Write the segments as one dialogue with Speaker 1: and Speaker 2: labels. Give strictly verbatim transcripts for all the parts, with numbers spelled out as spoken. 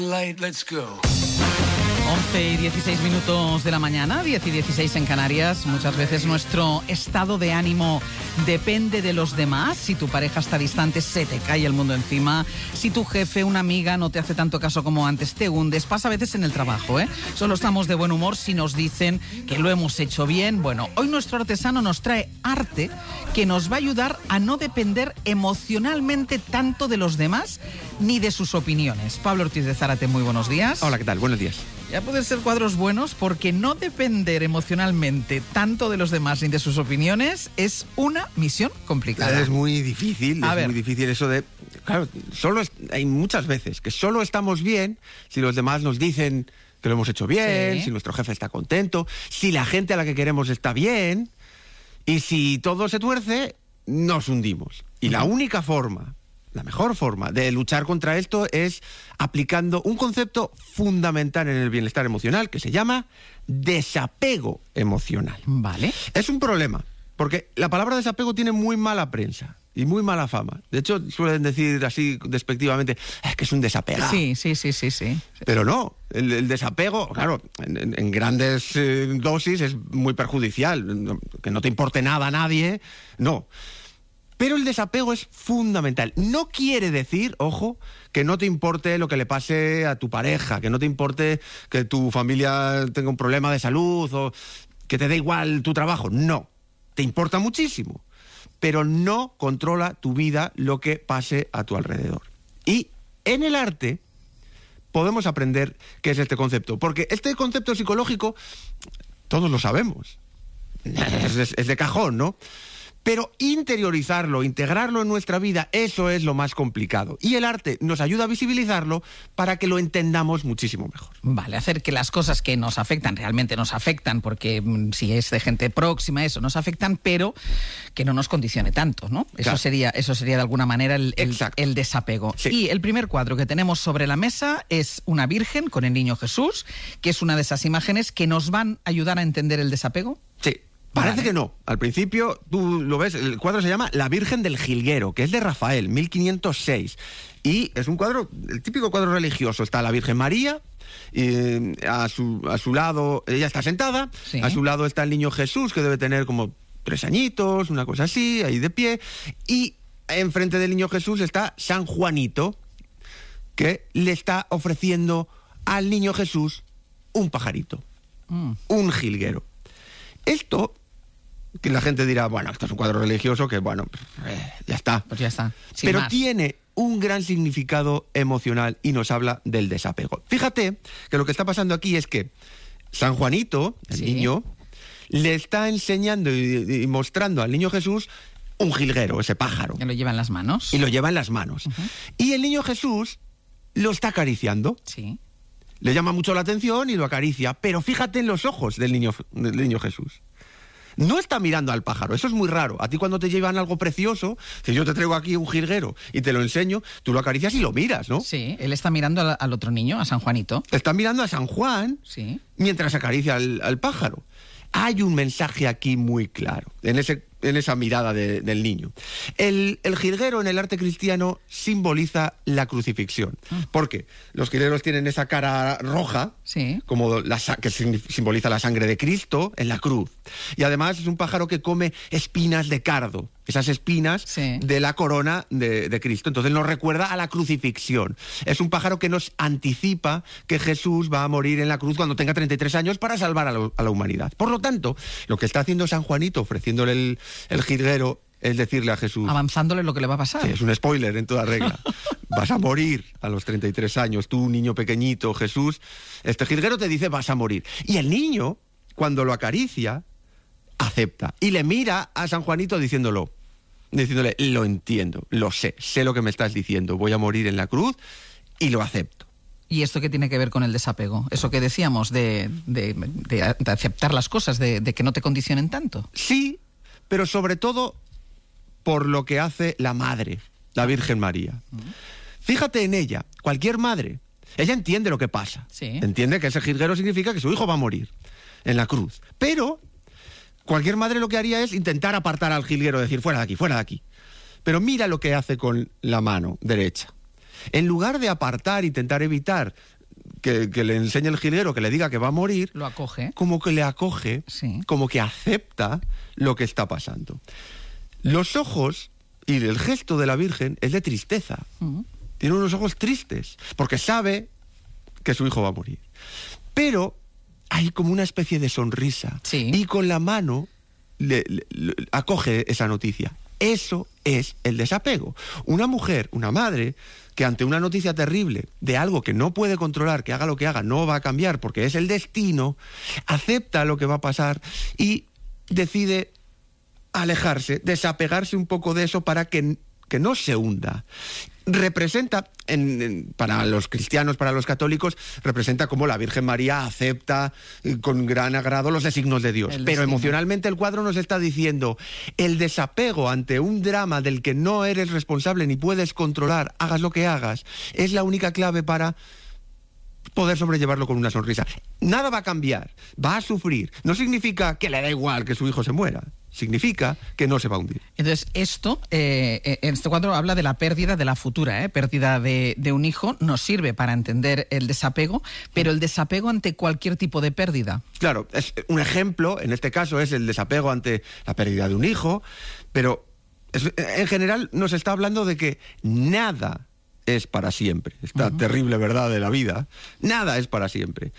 Speaker 1: Let's go.
Speaker 2: once y dieciséis minutos de la mañana, diez y dieciséis en Canarias. Muchas veces nuestro estado de ánimo depende de los demás. Si tu pareja está distante, se te cae el mundo encima. Si tu jefe, una amiga, no te hace tanto caso como antes, te hundes. Pasa a veces en el trabajo, ¿eh? Solo estamos de buen humor si nos dicen que lo hemos hecho bien. Bueno, hoy nuestro artesano nos trae arte que nos va a ayudar a no depender emocionalmente tanto de los demás ni de sus opiniones. Pablo Ortiz de Zárate, muy buenos días.
Speaker 3: Hola, ¿qué tal? Buenos días.
Speaker 2: Ya pueden ser cuadros buenos porque no depender emocionalmente tanto de los demás ni de sus opiniones es una misión complicada.
Speaker 3: Es muy difícil,
Speaker 2: A
Speaker 3: es
Speaker 2: ver.
Speaker 3: muy difícil eso de... Claro, solo es- hay muchas veces que solo estamos bien si los demás nos dicen que lo hemos hecho bien,
Speaker 2: Sí.
Speaker 3: si nuestro jefe está contento, si la gente a la que queremos está bien, y si todo se tuerce, nos hundimos. Y la única forma, la mejor forma de luchar contra esto es aplicando un concepto fundamental en el bienestar emocional que se llama desapego emocional.
Speaker 2: Vale.
Speaker 3: Es un problema, porque la palabra desapego tiene muy mala prensa y muy mala fama. De hecho, suelen decir así despectivamente, es que es un desapegado.
Speaker 2: Sí, sí, sí, sí, sí.
Speaker 3: Pero no, el, el desapego, claro, en, en- en grandes eh, dosis es muy perjudicial. No- que no te importe nada a nadie, no. Pero el desapego es fundamental. No quiere decir, ojo, que no te importe lo que le pase a tu pareja, que no te importe que tu familia tenga un problema de salud o que te dé igual tu trabajo. No, te importa muchísimo, pero no controla tu vida lo que pase a tu alrededor. Y en el arte podemos aprender qué es este concepto, porque este concepto psicológico todos lo sabemos. Es, es- es de cajón, ¿no? Pero interiorizarlo, integrarlo en nuestra vida, eso es lo más complicado. Y el arte nos ayuda a visibilizarlo para que lo entendamos muchísimo mejor.
Speaker 2: Vale, hacer que las cosas que nos afectan realmente nos afectan, porque mm, si es de gente próxima, eso nos afectan, pero que no nos condicione tanto, ¿no? Eso
Speaker 3: Claro.
Speaker 2: sería, eso sería de alguna manera el, el-
Speaker 3: Exacto.
Speaker 2: el desapego.
Speaker 3: Sí.
Speaker 2: Y el primer cuadro que tenemos sobre la mesa es una Virgen con el Niño Jesús, que es una de esas imágenes que nos van a ayudar a entender el desapego.
Speaker 3: Sí. Parece
Speaker 2: Vale.
Speaker 3: que no. Al principio, tú lo ves, el cuadro se llama La Virgen del Jilguero, que es de Rafael, mil quinientos seis. Y es un cuadro, el típico cuadro religioso. Está la Virgen María, y a, su, a su lado, ella está sentada,
Speaker 2: Sí.
Speaker 3: a su lado está el Niño Jesús, que debe tener como tres añitos, una cosa así, ahí de pie. Y enfrente del Niño Jesús está San Juanito, que le está ofreciendo al Niño Jesús un pajarito,
Speaker 2: Mm.
Speaker 3: un jilguero. Esto, que la gente dirá, bueno, esto es un cuadro religioso que, bueno, eh, ya está.
Speaker 2: Pues ya está. Sin
Speaker 3: Pero
Speaker 2: más.
Speaker 3: tiene un gran significado emocional y nos habla del desapego. Fíjate que lo que está pasando aquí es que San Juanito, el
Speaker 2: Sí.
Speaker 3: niño, le está enseñando y, y mostrando al Niño Jesús un jilguero, ese pájaro,
Speaker 2: Que lo lleva en las manos.
Speaker 3: y lo lleva en las manos. Y el Niño Jesús lo está acariciando.
Speaker 2: Sí.
Speaker 3: Le llama mucho la atención y lo acaricia, pero fíjate en los ojos del niño, del niño Jesús. No está mirando al pájaro, eso es muy raro. A ti cuando te llevan algo precioso, si yo te traigo aquí un jilguero y te lo enseño, tú lo acaricias y lo miras, ¿no?
Speaker 2: Sí, él está mirando al, al otro niño, a San Juanito.
Speaker 3: Está mirando a San Juan
Speaker 2: Sí.
Speaker 3: mientras acaricia al, al pájaro. Hay un mensaje aquí muy claro, en, ese, en esa mirada de- del niño. El, el jilguero en el arte cristiano simboliza la crucifixión. Porque los jilgueros tienen esa cara roja,
Speaker 2: Sí.
Speaker 3: como la, sa- que signi- simboliza la sangre de Cristo en la cruz. Y además es un pájaro que come espinas de cardo, esas espinas
Speaker 2: Sí.
Speaker 3: de la corona de, de Cristo. Entonces nos recuerda a la crucifixión. Es un pájaro que nos anticipa que Jesús va a morir en la cruz cuando tenga treinta y tres años para salvar a, lo- a la humanidad. Por lo tanto, lo que está haciendo San Juanito, ofreciéndole el, el jilguero, es decirle a Jesús...
Speaker 2: Avanzándole lo que le va a pasar.
Speaker 3: Sí, es un spoiler en toda regla. Vas a morir a los treinta y tres años. Tú, niño pequeñito, Jesús. Este jilguero te dice, vas a morir. Y el niño, cuando lo acaricia, acepta. Y le mira a San Juanito diciéndolo, diciéndole, lo entiendo, lo sé, sé lo que me estás diciendo. Voy a morir en la cruz y lo acepto.
Speaker 2: ¿Y esto qué tiene que ver con el desapego? Eso que decíamos de, de- de- de aceptar las cosas, de, de que no te condicionen tanto.
Speaker 3: Sí, pero sobre todo por lo que hace la madre, la Virgen María. Fíjate en ella, cualquier madre. Ella entiende lo que pasa.
Speaker 2: Sí.
Speaker 3: Entiende que ese jilguero significa que su hijo va a morir en la cruz. Pero cualquier madre lo que haría es intentar apartar al jilguero, decir, fuera de aquí, fuera de aquí. Pero mira lo que hace con la mano derecha. En lugar de apartar, intentar evitar que, que le enseñe el jilguero, que le diga que va a morir,
Speaker 2: lo acoge.
Speaker 3: Como que le acoge,
Speaker 2: sí.
Speaker 3: como que acepta lo que está pasando. Los ojos y el gesto de la Virgen es de tristeza. Uh-huh. Tiene unos ojos tristes, porque sabe que su hijo va a morir. Pero hay como una especie de sonrisa.
Speaker 2: Sí.
Speaker 3: Y con la mano le, le, le acoge esa noticia. Eso es el desapego. Una mujer, una madre, que ante una noticia terrible de algo que no puede controlar, que haga lo que haga, no va a cambiar porque es el destino, acepta lo que va a pasar y decide alejarse, desapegarse un poco de eso para que, que no se hunda. Representa, en, en, para los cristianos, para los católicos, representa cómo la Virgen María acepta eh, con gran agrado los designios de Dios. Pero emocionalmente el cuadro nos está diciendo, el desapego ante un drama del que no eres responsable ni puedes controlar, hagas lo que hagas, es la única clave para poder sobrellevarlo con una sonrisa. Nada va a cambiar, va a sufrir. No significa que le da igual que su hijo se muera. Significa que no se va a hundir.
Speaker 2: Entonces, esto, eh, en este cuadro habla de la pérdida de la futura, ¿eh? pérdida de, de un hijo, nos sirve para entender el desapego, pero el desapego ante cualquier tipo de pérdida.
Speaker 3: Claro, es un ejemplo, en este caso es el desapego ante la pérdida de un hijo, pero es, en general nos está hablando de que nada es para siempre. Esta uh-huh. terrible verdad de la vida, nada es para siempre.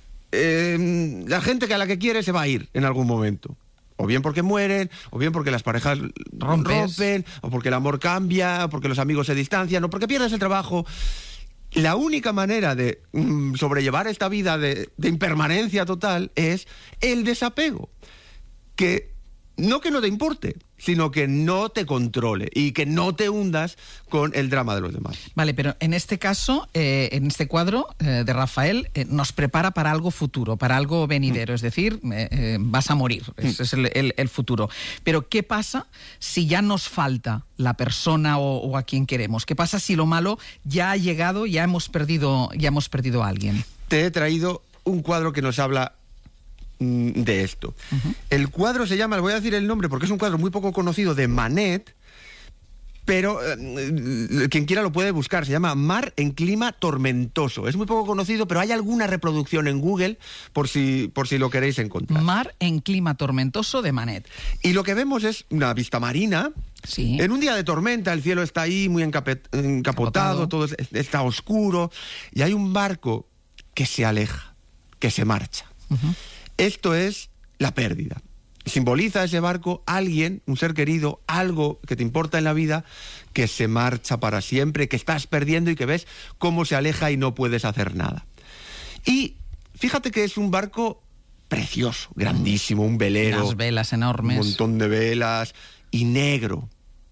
Speaker 3: Eh, la gente que a la que quiere se va a ir en algún momento. O bien porque mueren, o bien porque las parejas Rompes. rompen, o porque el amor cambia, o porque los amigos se distancian, o porque pierdes el trabajo. La única manera de mm, sobrellevar esta vida de, de impermanencia total es el desapego. Que no que no te importe, sino que no te controle y que no te hundas con el drama de los demás.
Speaker 2: Vale, pero en este caso, eh, en este cuadro eh, de Rafael, eh, nos prepara para algo futuro, para algo venidero, mm. es decir, eh, eh, vas a morir, mm. ese es el, el, el futuro. Pero ¿qué pasa si ya nos falta la persona o, o a quien queremos? ¿Qué pasa si lo malo ya ha llegado, ya hemos perdido, ya hemos perdido a alguien?
Speaker 3: Te he traído un cuadro que nos habla de esto. Uh-huh. El cuadro se llama, le voy a decir el nombre porque es un cuadro muy poco conocido, de Manet, pero eh, quien quiera lo puede buscar. Se llama Mar en clima tormentoso. Es muy poco conocido, pero hay alguna reproducción en Google por si, por si lo queréis encontrar.
Speaker 2: Mar en clima tormentoso de Manet.
Speaker 3: Y lo que vemos es una vista marina.
Speaker 2: Sí.
Speaker 3: En un día de tormenta, el cielo está ahí muy encape- encapotado, Encapotado. todo está oscuro, y hay un barco que se aleja, que se marcha. Uh-huh. Esto es la pérdida. Simboliza ese barco alguien, un ser querido, algo que te importa en la vida, que se marcha para siempre, que estás perdiendo y que ves cómo se aleja y no puedes hacer nada. Y fíjate que es un barco precioso, grandísimo, un velero.
Speaker 2: Las velas enormes.
Speaker 3: Un montón de velas y negro.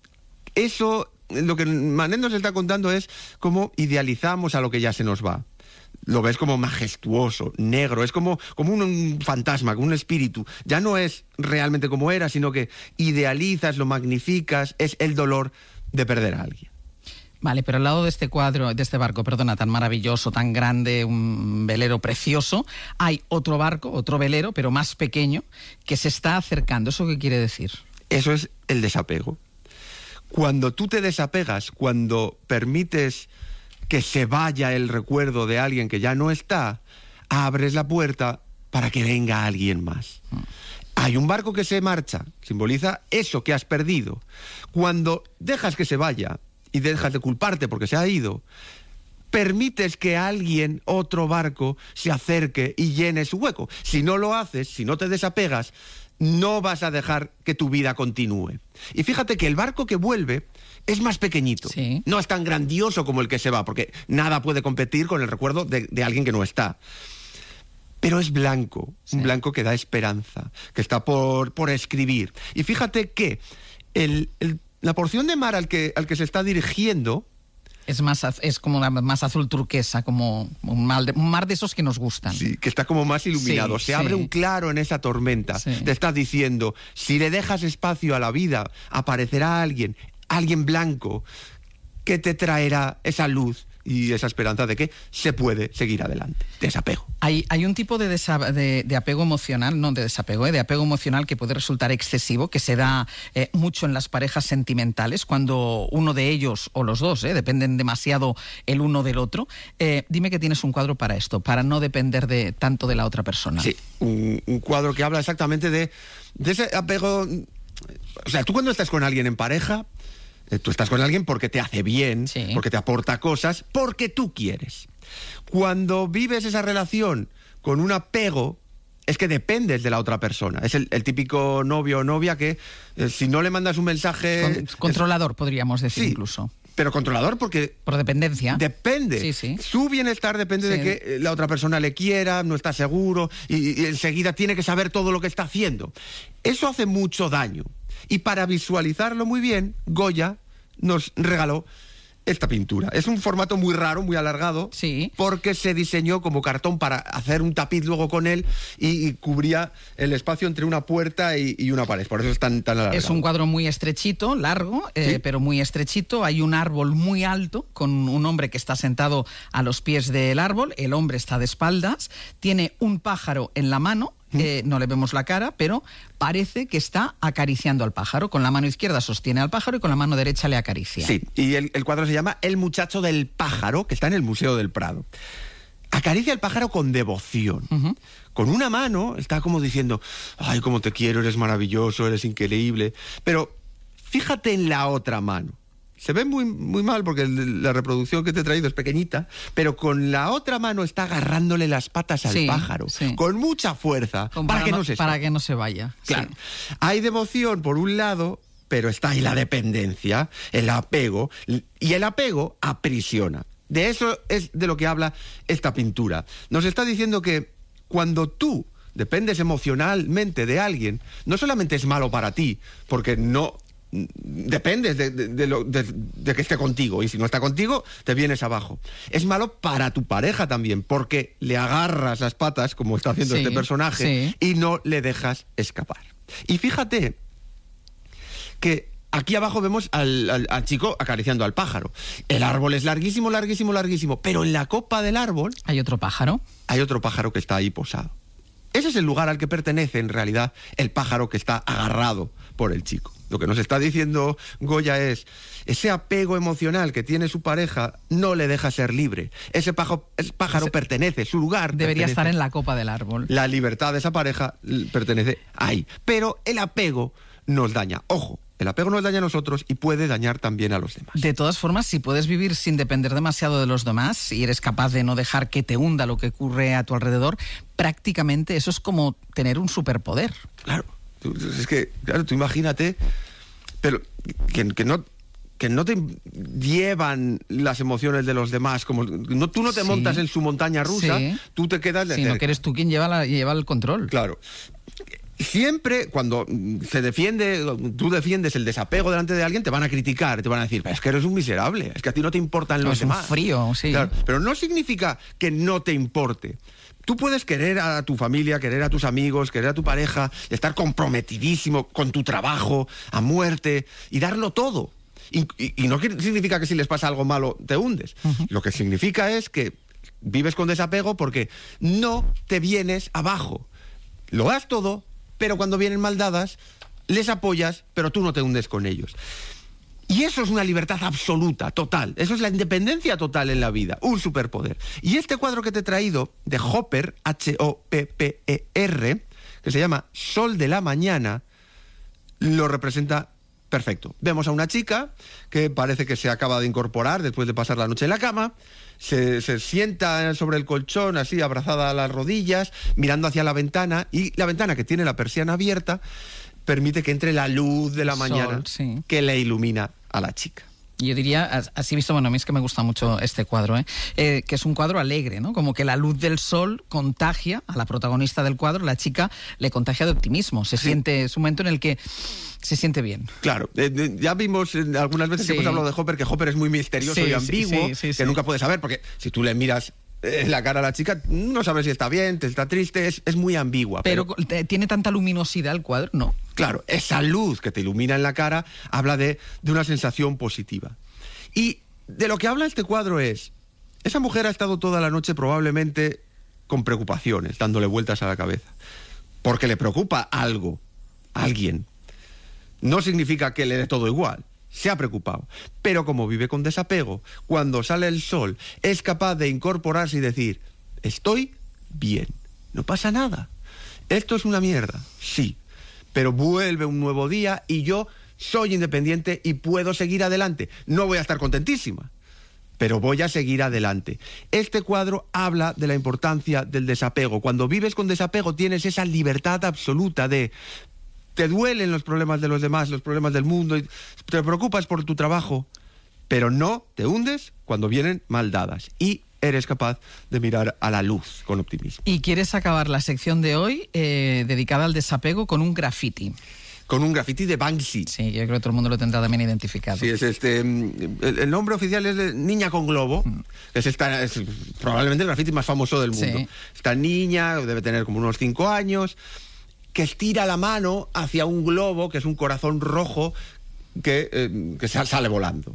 Speaker 3: Eso, lo que Manet nos está contando es cómo idealizamos a lo que ya se nos va. Lo ves como majestuoso, negro, es como, como un, un fantasma, como un espíritu. Ya no es realmente como era, sino que idealizas, lo magnificas, es el dolor de perder a alguien.
Speaker 2: Vale, pero al lado de este cuadro, de este barco, perdona, tan maravilloso, tan grande, un velero precioso, hay otro barco, otro velero, pero más pequeño, que se está acercando. ¿Eso qué quiere decir?
Speaker 3: Eso es el desapego. Cuando tú te desapegas, cuando permites que se vaya el recuerdo de alguien que ya no está, abres la puerta para que venga alguien más. Mm. Hay un barco que se marcha, simboliza eso que has perdido. Cuando dejas que se vaya y dejas de culparte porque se ha ido, permites que alguien, otro barco, se acerque y llene su hueco. Si no lo haces, si no te desapegas, no vas a dejar que tu vida continúe. Y fíjate que el barco que vuelve es más pequeñito.
Speaker 2: Sí.
Speaker 3: No es tan grandioso como el que se va, porque nada puede competir con el recuerdo de, de alguien que no está. Pero es blanco, sí. Un blanco que da esperanza, que está por, por escribir. Y fíjate que el, el, la porción de mar al que, al que se está dirigiendo
Speaker 2: es más es como una, más azul turquesa, como un mar, de, un mar de esos que nos gustan.
Speaker 3: Sí, que está como más iluminado.
Speaker 2: Sí,
Speaker 3: se
Speaker 2: sí.
Speaker 3: abre un claro en esa tormenta.
Speaker 2: Sí.
Speaker 3: Te estás diciendo, si le dejas espacio a la vida, aparecerá alguien, alguien blanco, que te traerá esa luz y esa esperanza de que se puede seguir adelante. Desapego.
Speaker 2: Hay, hay un tipo de, desa, de, de apego emocional, no de desapego, ¿eh? de apego emocional que puede resultar excesivo, que se da eh, mucho en las parejas sentimentales, cuando uno de ellos, o los dos, ¿eh? dependen demasiado el uno del otro. Eh, dime que tienes un cuadro para esto, para no depender de tanto de la otra persona.
Speaker 3: Sí, un, un cuadro que habla exactamente de, de ese apego. O sea, tú cuando estás con alguien en pareja, eh, tú estás con alguien porque te hace bien, sí. porque te aporta cosas, porque tú quieres. Cuando vives esa relación con un apego, es que dependes de la otra persona. Es el, el típico novio o novia que eh, si no le mandas un mensaje...
Speaker 2: Con, controlador, es, podríamos decir, sí, incluso.
Speaker 3: Pero controlador porque...
Speaker 2: Por dependencia.
Speaker 3: Depende. Sí, sí. Su bienestar depende sí. de que la otra persona le quiera, no está seguro, y, y enseguida tiene que saber todo lo que está haciendo. Eso hace mucho daño. Y para visualizarlo muy bien, Goya nos regaló esta pintura. Es un formato muy raro, muy alargado,
Speaker 2: sí.
Speaker 3: porque se diseñó como cartón para hacer un tapiz luego con él y, y cubría el espacio entre una puerta y, y una pared. Por eso es tan, tan alargado.
Speaker 2: Es un cuadro muy estrechito, largo, eh, ¿sí? pero muy estrechito. Hay un árbol muy alto con un hombre que está sentado a los pies del árbol. El hombre está de espaldas. Tiene un pájaro en la mano. Eh, no le vemos la cara, pero parece que está acariciando al pájaro. Con la mano izquierda sostiene al pájaro y con la mano derecha le acaricia.
Speaker 3: Sí, y el, el cuadro se llama El muchacho del pájaro, que está en el Museo del Prado. Acaricia al pájaro con devoción. Uh-huh. Con una mano está como diciendo, ay, cómo te quiero, eres maravilloso, eres increíble. Pero fíjate en la otra mano. Se ve muy, muy mal porque la reproducción que te he traído es pequeñita, pero con la otra mano está agarrándole las patas al sí, pájaro, sí. con mucha fuerza,
Speaker 2: con
Speaker 3: para,
Speaker 2: para,
Speaker 3: que
Speaker 2: no,
Speaker 3: no se
Speaker 2: para que no se vaya.
Speaker 3: Claro.
Speaker 2: Sí.
Speaker 3: Hay devoción por un lado, pero está ahí la dependencia, el apego, y el apego aprisiona. De eso es de lo que habla esta pintura. Nos está diciendo que cuando tú dependes emocionalmente de alguien, no solamente es malo para ti, porque no... dependes de, de, de, lo, de, de que esté contigo, y si no está contigo te vienes abajo. Es malo para tu pareja también, porque le agarras las patas, como está haciendo sí, este personaje, sí. y no le dejas escapar. Y fíjate que aquí abajo vemos al, al, al chico acariciando al pájaro. El árbol es larguísimo, larguísimo, larguísimo, pero en la copa del árbol
Speaker 2: hay otro pájaro.
Speaker 3: Hay otro pájaro que está ahí posado. Ese es el lugar al que pertenece en realidad el pájaro que está agarrado por el chico. Lo que nos está diciendo Goya es, ese apego emocional que tiene su pareja no le deja ser libre. Ese pájaro, ese pájaro ese pertenece, su lugar
Speaker 2: debería
Speaker 3: pertenece.
Speaker 2: estar en la copa del árbol.
Speaker 3: La libertad de esa pareja pertenece ahí. Pero el apego nos daña. Ojo, el apego nos daña a nosotros y puede dañar también a los demás.
Speaker 2: De todas formas, si puedes vivir sin depender demasiado de los demás y eres capaz de no dejar que te hunda lo que ocurre a tu alrededor, prácticamente eso es como tener un superpoder.
Speaker 3: Claro. Es que, claro, tú imagínate, pero que, que no que no te llevan las emociones de los demás, como no, tú no te sí, montas en su montaña rusa, sí. tú te quedas de
Speaker 2: Sino
Speaker 3: cerca.
Speaker 2: que eres tú quien lleva, la, lleva el control.
Speaker 3: Claro. Siempre cuando se defiende, tú defiendes el desapego delante de alguien, te van a criticar, te van a decir, es que eres un miserable, es que a ti no te importan los
Speaker 2: es
Speaker 3: demás.
Speaker 2: Es un frío, sí.
Speaker 3: Claro, pero no significa que no te importe. Tú puedes querer a tu familia, querer a tus amigos, querer a tu pareja, estar comprometidísimo con tu trabajo, a muerte, y darlo todo. Y, y, y no significa que si les pasa algo malo te hundes. Uh-huh. Lo que significa es que vives con desapego porque no te vienes abajo. Lo das todo, pero cuando vienen mal dadas, les apoyas, pero tú no te hundes con ellos. Y eso es una libertad absoluta, total. Eso es la independencia total en la vida, un superpoder. Y este cuadro que te he traído, de Hopper, H O P P E R, que se llama Sol de la Mañana, lo representa perfecto. Vemos a una chica que parece que se acaba de incorporar después de pasar la noche en la cama, se, se sienta sobre el colchón, así, abrazada a las rodillas, mirando hacia la ventana, y la ventana, que tiene la persiana abierta, permite que entre la luz de la mañana
Speaker 2: Sol, sí.
Speaker 3: que le ilumina a la chica.
Speaker 2: Yo diría, así visto, bueno, a mí es que me gusta mucho este cuadro, ¿eh? Eh, que es un cuadro alegre, ¿no? Como que la luz del sol contagia a la protagonista del cuadro, la chica le contagia de optimismo, se sí. siente, es un momento en el que se siente bien.
Speaker 3: Claro, eh, ya vimos eh, algunas veces sí. que hemos hablado de Hopper, que Hopper es muy misterioso
Speaker 2: sí,
Speaker 3: y ambiguo,
Speaker 2: sí, sí, sí,
Speaker 3: que
Speaker 2: sí.
Speaker 3: nunca puedes saber, porque si tú le miras en la cara a la chica, no sabes si está bien, está triste, es, es muy ambigua.
Speaker 2: Pero, pero ¿tiene tanta luminosidad el cuadro? No.
Speaker 3: Claro, esa luz que te ilumina en la cara habla de, de una sensación positiva. Y de lo que habla este cuadro es, Esa mujer ha estado toda la noche probablemente con preocupaciones, dándole vueltas a la cabeza. Porque le preocupa algo, alguien. No significa que le dé todo igual. Se ha preocupado. Pero como vive con desapego, cuando sale el sol, es capaz de incorporarse y decir, estoy bien, no pasa nada. Esto es una mierda, sí. Pero vuelve un nuevo día y yo soy independiente y puedo seguir adelante. No voy a estar contentísima, pero voy a seguir adelante. Este cuadro habla de la importancia del desapego. Cuando vives con desapego tienes esa libertad absoluta de... Te duelen los problemas de los demás, los problemas del mundo, y te preocupas por tu trabajo, pero no te hundes cuando vienen mal dadas. Y eres capaz de mirar a la luz con optimismo.
Speaker 2: Y quieres acabar la sección de hoy eh, dedicada al desapego con un graffiti.
Speaker 3: Con un graffiti de Banksy.
Speaker 2: Sí, yo creo que todo el mundo lo tendrá también identificado.
Speaker 3: Sí, es este. El, el nombre oficial es de Niña con Globo, mm. que es, esta, es probablemente el graffiti más famoso del mundo. Sí. Esta niña debe tener como unos cinco años, que estira la mano hacia un globo, que es un corazón rojo, que, eh, que sale volando.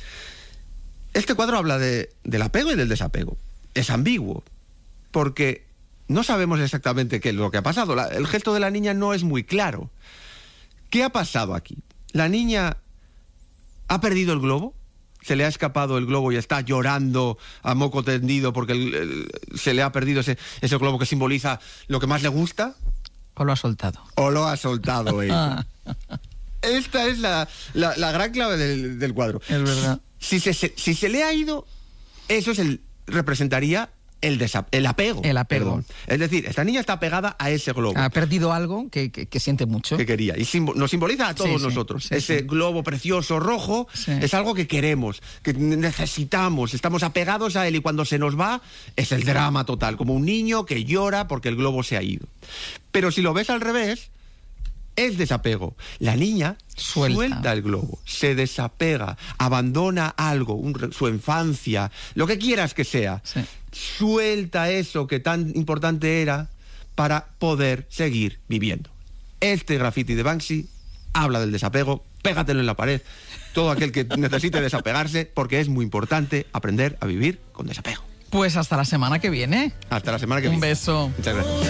Speaker 3: Este cuadro habla de, del apego y del desapego. Es ambiguo, porque no sabemos exactamente qué es lo que ha pasado. La, el gesto de la niña no es muy claro. ¿Qué ha pasado aquí? ¿La niña ha perdido el globo? ¿Se le ha escapado el globo y está llorando a moco tendido porque el, el, se le ha perdido ese, ese globo que simboliza lo que más le gusta?
Speaker 2: ¿O lo ha soltado?
Speaker 3: O lo ha soltado ella. Esta es la, la, la gran clave del, del cuadro.
Speaker 2: Es verdad.
Speaker 3: Si se, se, si se le ha ido, eso es el, representaría el, desap, el apego.
Speaker 2: El apego.
Speaker 3: Perdón. Es decir, esta niña está pegada a ese globo.
Speaker 2: Ha perdido algo que, que, que siente mucho.
Speaker 3: Que quería. Y simbo, nos simboliza a todos sí, nosotros. Sí, sí, ese sí. globo precioso rojo sí. es algo que queremos, que necesitamos. Estamos apegados a él y cuando se nos va es el drama total. Como un niño que llora porque el globo se ha ido. Pero si lo ves al revés, es desapego. La niña suelta, suelta el globo, se desapega, abandona algo, un, su infancia, lo que quieras que sea. Sí. Suelta eso que tan importante era para poder seguir viviendo. Este graffiti de Banksy habla del desapego. Pégatelo en la pared. Todo aquel que necesite desapegarse, porque es muy importante aprender a vivir con desapego.
Speaker 2: Pues hasta la semana que viene.
Speaker 3: Hasta la semana que
Speaker 2: Un
Speaker 3: viene.
Speaker 2: Un beso.
Speaker 3: Muchas gracias.